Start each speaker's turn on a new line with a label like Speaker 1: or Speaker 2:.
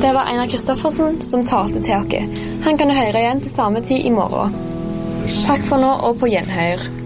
Speaker 1: Det var Einar Kristoffersen som talte til oss. Han kan høre igjen til samme tid i morgen. Takk for nå og på gjenhør.